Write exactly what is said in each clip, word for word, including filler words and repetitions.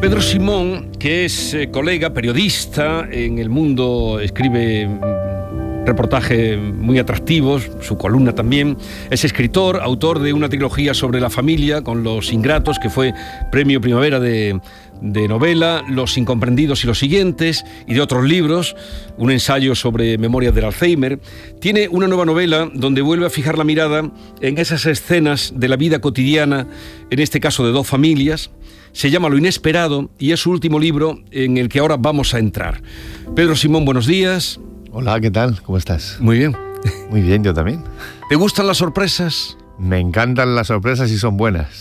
Pedro Simón, que es eh, colega, periodista en El Mundo, escribe reportajes muy atractivos, su columna también. Es escritor, autor de una trilogía sobre la familia con Los Ingratos, que fue Premio Primavera de, de novela, Los Incomprendidos y los siguientes, y de otros libros, un ensayo sobre memorias del Alzheimer. Tiene una nueva novela donde vuelve a fijar la mirada en esas escenas de la vida cotidiana, en este caso de dos familias. Se llama Lo Inesperado y es su último libro en el que ahora vamos a entrar. Pedro Simón, buenos días. Hola, ¿qué tal? ¿Cómo estás? Muy bien. Muy bien, yo también. ¿Te gustan las sorpresas? Me encantan las sorpresas y son buenas.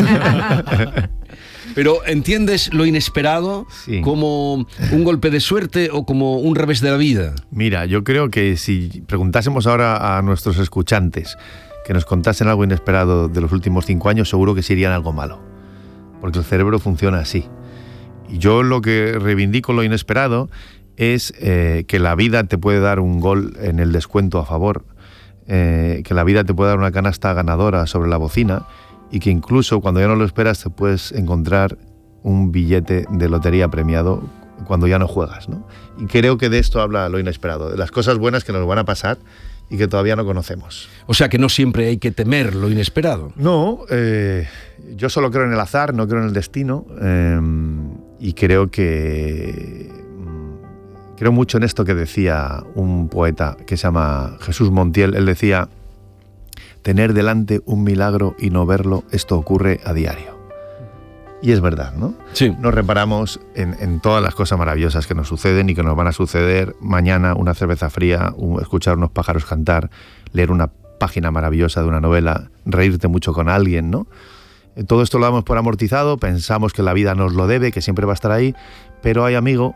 Pero ¿entiendes lo inesperado sí. como un golpe de suerte o como un revés de la vida? Mira, yo creo que si preguntásemos ahora a nuestros escuchantes que nos contasen algo inesperado de los últimos cinco años, seguro que serían algo malo, porque el cerebro funciona así. Y yo lo que reivindico lo inesperado es eh, que la vida te puede dar un gol en el descuento a favor, eh, que la vida te puede dar una canasta ganadora sobre la bocina y que incluso cuando ya no lo esperas te puedes encontrar un billete de lotería premiado cuando ya no juegas, ¿no? Y creo que de esto habla lo inesperado, de las cosas buenas que nos van a pasar y que todavía no conocemos. O sea que no siempre hay que temer lo inesperado. No, eh, yo solo creo en el azar, no creo en el destino, eh, y creo que... Creo mucho en esto que decía un poeta que se llama Jesús Montiel. Él decía: tener delante un milagro y no verlo, esto ocurre a diario. Y es verdad, ¿no? Sí. Nos reparamos en, en todas las cosas maravillosas que nos suceden y que nos van a suceder mañana: una cerveza fría, un, escuchar unos pájaros cantar, leer una página maravillosa de una novela, reírte mucho con alguien, ¿no? Todo esto lo damos por amortizado, pensamos que la vida nos lo debe, que siempre va a estar ahí, pero hay, amigo...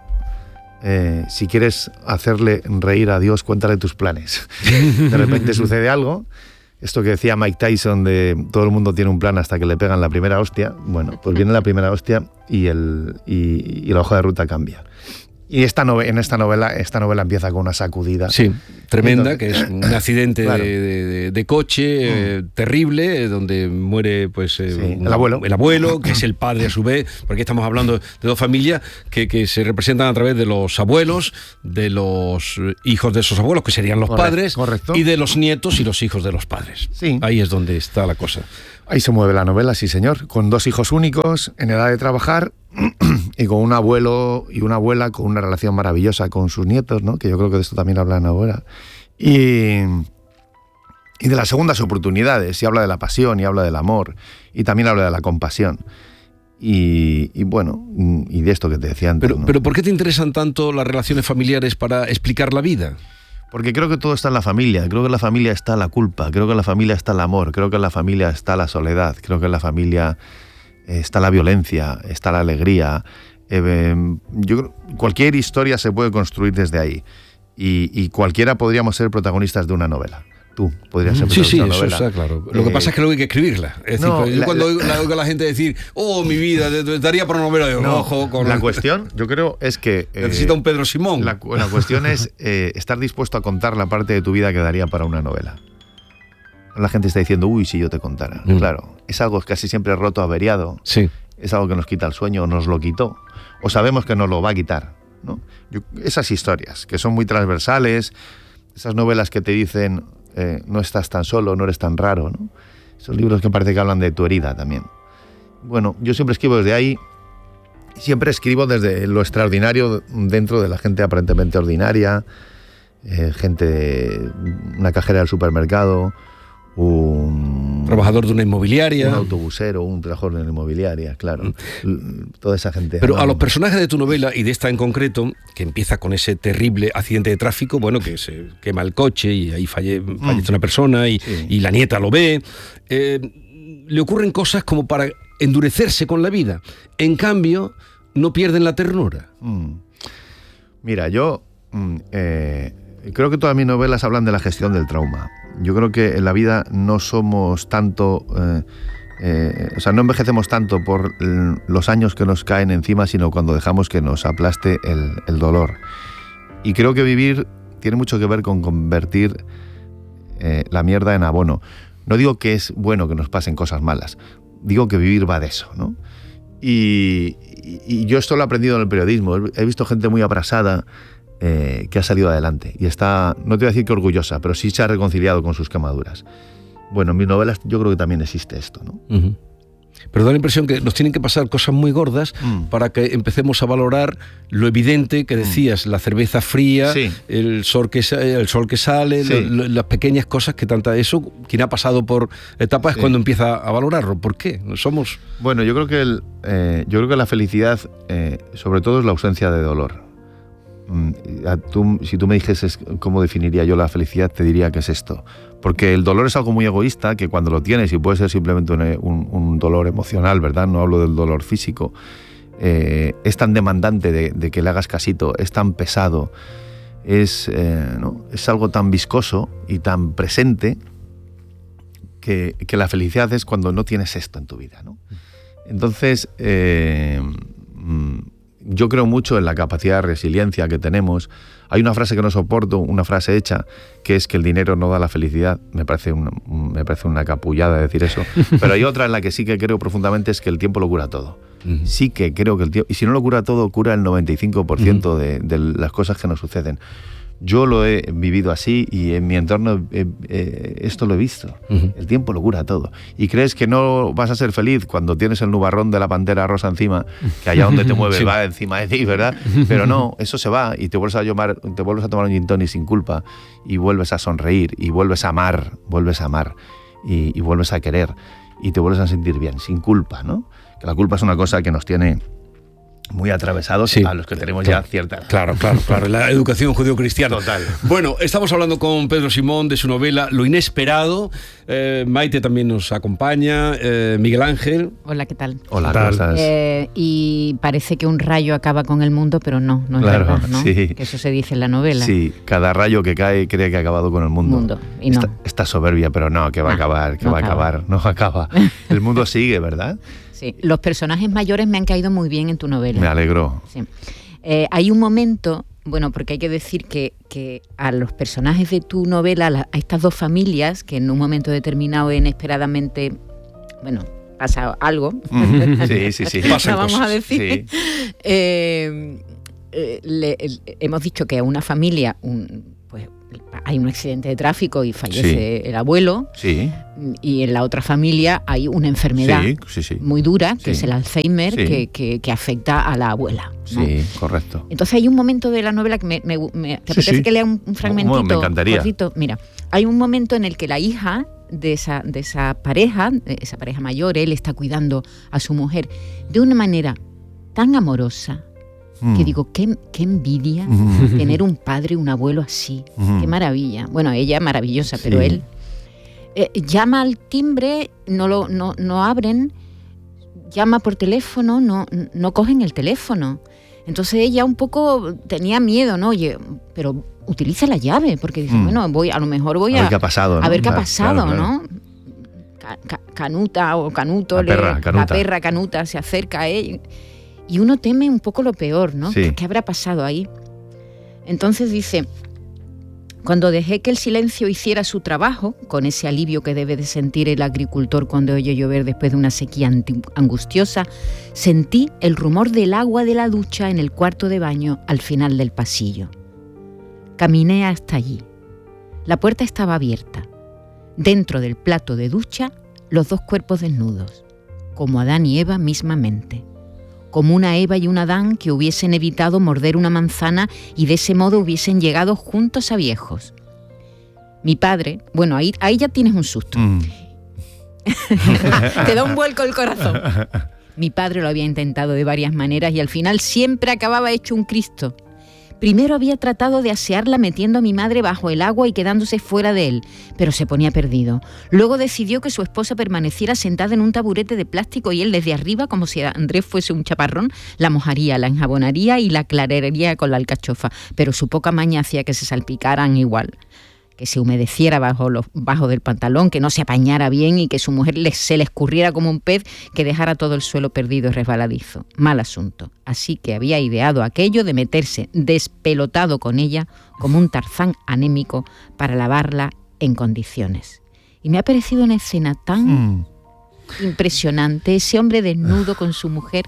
Eh, si quieres hacerle reír a Dios, cuéntale tus planes. De repente sucede algo. Esto que decía Mike Tyson de todo el mundo tiene un plan hasta que le pegan la primera hostia. Bueno, pues viene la primera hostia y, el, y, y la hoja de ruta cambia. Y esta nove- en esta novela, esta novela empieza con una sacudida. Sí, tremenda, Entonces, que es un accidente claro. de, de, de coche mm. eh, terrible, eh, donde muere pues eh, sí, un, el abuelo. El abuelo, que es el padre a su vez, porque estamos hablando de dos familias que, que se representan a través de los abuelos, de los hijos de esos abuelos, que serían los correcto, padres, correcto. y de los nietos y los hijos de los padres. Sí. Ahí es donde está la cosa. Ahí se mueve la novela, sí señor, con dos hijos únicos, en edad de trabajar, y con un abuelo y una abuela con una relación maravillosa con sus nietos, ¿no? Que yo creo que de esto también hablan ahora. Y, y de las segundas oportunidades, y habla de la pasión, y habla del amor, y también habla de la compasión. Y, y bueno, y de esto que te decía antes. Pero, ¿no? pero ¿por qué te interesan tanto las relaciones familiares para explicar la vida? Porque creo que todo está en la familia, creo que en la familia está la culpa, creo que en la familia está el amor, creo que en la familia está la soledad, creo que en la familia está la violencia, está la alegría. Eh, yo, cualquier historia se puede construir desde ahí y, y cualquiera podríamos ser protagonistas de una novela. Tú podrías ser sí, sí, de una eso novela. está claro. Lo que pasa es que luego hay que escribirla. Es decir, no, yo la, cuando la, oigo a la gente decir, oh, mi vida, daría por una novela de no, ojo. Con la cuestión, yo creo, es que... Necesita eh, un Pedro Simón. La, la cuestión es eh, estar dispuesto a contar la parte de tu vida que daría para una novela. La gente está diciendo, uy, si yo te contara. Mm. Claro, es algo casi siempre roto, averiado. Sí. Es algo que nos quita el sueño, o nos lo quitó, o sabemos que nos lo va a quitar, ¿no? Yo, esas historias, que son muy transversales, esas novelas que te dicen... Eh, no estás tan solo, no eres tan raro, ¿no? Esos libros que parece que hablan de tu herida también. Bueno, yo siempre escribo desde ahí, siempre escribo desde lo extraordinario dentro de la gente aparentemente ordinaria, eh, gente, una cajera del supermercado, un trabajador de una inmobiliaria, un autobusero, un trabajador de una inmobiliaria, claro, mm. toda esa gente. Pero a los personajes de tu novela y de esta en concreto, que empieza con ese terrible accidente de tráfico, bueno, que se quema el coche y ahí falle, fallece mm. una persona y, sí. y la nieta lo ve, eh, le ocurren cosas como para endurecerse con la vida. En cambio, no pierden la ternura. Mm. Mira, yo mm, eh, creo que todas mis novelas hablan de la gestión del trauma. Yo creo que en la vida no somos tanto, eh, eh, o sea, no envejecemos tanto por los años que nos caen encima, sino cuando dejamos que nos aplaste el, el dolor. Y creo que vivir tiene mucho que ver con convertir eh, la mierda en abono. No digo que es bueno que nos pasen cosas malas, digo que vivir va de eso, ¿no? Y, y, y yo esto lo he aprendido en el periodismo. He visto gente muy abrasada eh, que ha salido adelante y está, no te voy a decir que orgullosa, pero sí se ha reconciliado con sus quemaduras. Bueno, en mis novelas yo creo que también existe esto, ¿no? Uh-huh. Pero da la impresión que nos tienen que pasar cosas muy gordas mm. para que empecemos a valorar lo evidente que decías, mm. la cerveza fría, sí. el, sol que, el sol que sale, sí. lo, lo, las pequeñas cosas que tanta eso, quien ha pasado por etapas sí. es cuando empieza a valorarlo. ¿Por qué? ¿No somos...? Bueno, yo creo que, el, eh, yo creo que la felicidad, eh, sobre todo, es la ausencia de dolor. Mm, tú, si tú me dijeses cómo definiría yo la felicidad, te diría que es esto. Porque el dolor es algo muy egoísta, que cuando lo tienes, y puede ser simplemente un, un, un dolor emocional, ¿verdad? No hablo del dolor físico. Eh, es tan demandante de, de que le hagas casito, es tan pesado, es, eh, ¿no? es algo tan viscoso y tan presente que, que la felicidad es cuando no tienes esto en tu vida, ¿no? Entonces, eh, yo creo mucho en la capacidad de resiliencia que tenemos. Hay una frase que no soporto, una frase hecha, que es que el dinero no da la felicidad. Me parece una, me parece una capullada decir eso. Pero hay otra en la que sí que creo profundamente, es que el tiempo lo cura todo. Uh-huh. Sí que creo que el tiempo... Y si no lo cura todo, cura el noventa y cinco por ciento uh-huh. de, de las cosas que nos suceden. Yo lo he vivido así y en mi entorno eh, eh, esto lo he visto. Uh-huh. El tiempo lo cura todo. Y crees que no vas a ser feliz cuando tienes el nubarrón de la pantera rosa encima, que allá donde te mueves sí. va encima de ti, ¿verdad? Pero no, eso se va y te vuelves a tomar, te vuelves a tomar un gin tonic sin culpa y vuelves a sonreír y vuelves a amar, vuelves a amar y, y vuelves a querer y te vuelves a sentir bien, sin culpa, ¿no? Que la culpa es una cosa que nos tiene muy atravesados sí, a los que tenemos claro, ya cierta edad. Claro, claro, claro. La educación judío-cristiana. Total. Bueno, estamos hablando con Pedro Simón de su novela Lo Inesperado. Eh, Maite también nos acompaña. Eh, Miguel Ángel. Hola, ¿qué tal? Hola, ¿cómo estás? Eh, y parece que un rayo acaba con el mundo, pero no, no es claro, verdad, ¿no? Sí. Que eso se dice en la novela. Sí, cada rayo que cae cree que ha acabado con el mundo. mundo y no. Esta, esta soberbia, pero no, que va ah, a acabar, que no va acaba. a acabar. No acaba. El mundo sigue, ¿verdad? Sí, los personajes mayores me han caído muy bien en tu novela. Me alegro. Sí. Eh, hay un momento, bueno, porque hay que decir que, que a los personajes de tu novela, a estas dos familias, que en un momento determinado inesperadamente, bueno, pasa algo. Sí, sí, sí. Pasan vamos cosas. a decir. Sí. Eh, eh, le, le, hemos dicho que a una familia, un, pues hay un accidente de tráfico y fallece sí. el abuelo. Sí. Y en la otra familia hay una enfermedad sí, sí, sí. muy dura, que sí. es el Alzheimer, sí. que, que, que afecta a la abuela, ¿no? Sí, correcto. Entonces hay un momento de la novela que me, me, me ¿te apetece sí, sí. que lea un, un fragmentito? Bueno, me encantaría. Cortito? Mira, hay un momento en el que la hija de esa, de esa pareja, de esa pareja mayor, él está cuidando a su mujer de una manera tan amorosa, mm. que digo, qué, qué envidia mm. tener un padre, un abuelo así, mm. qué maravilla. Bueno, ella maravillosa, sí. pero él... Eh, llama al timbre, no, lo, no, no abren, llama por teléfono, no, no cogen el teléfono. Entonces ella un poco tenía miedo, ¿no? Oye, pero utiliza la llave, porque dice, mm. bueno, voy, a lo mejor voy a... A ver qué ha pasado, ¿no? A ver qué ha pasado, claro, claro. ¿no? Ca, ca, canuta o Canuto, la perra, le, canuta. la perra Canuta se acerca a él y uno teme un poco lo peor, ¿no? Sí. ¿Qué habrá pasado ahí? Entonces dice... Cuando dejé que el silencio hiciera su trabajo, con ese alivio que debe de sentir el agricultor cuando oye llover después de una sequía angustiosa, sentí el rumor del agua de la ducha en el cuarto de baño al final del pasillo. Caminé hasta allí. La puerta estaba abierta. Dentro del plato de ducha, los dos cuerpos desnudos, como Adán y Eva mismamente. Como una Eva y un Adán que hubiesen evitado morder una manzana y de ese modo hubiesen llegado juntos a viejos. Mi padre, bueno, ahí, ahí ya tienes un susto. Mm. Te da un vuelco el corazón. Mi padre lo había intentado de varias maneras y al final siempre acababa hecho un Cristo. Primero había tratado de asearla metiendo a mi madre bajo el agua y quedándose fuera de él, pero se ponía perdido. Luego decidió que su esposa permaneciera sentada en un taburete de plástico y él desde arriba, como si Andrés fuese un chaparrón, la mojaría, la enjabonaría y la clarearía con la alcachofa, pero su poca maña hacía que se salpicaran igual. Que se humedeciera bajo, los, bajo del pantalón, que no se apañara bien y que su mujer le, se le escurriera como un pez, que dejara todo el suelo perdido y resbaladizo. Mal asunto. Así que había ideado aquello de meterse despelotado con ella como un Tarzán anémico para lavarla en condiciones. Y me ha parecido una escena tan mm. impresionante, ese hombre desnudo con su mujer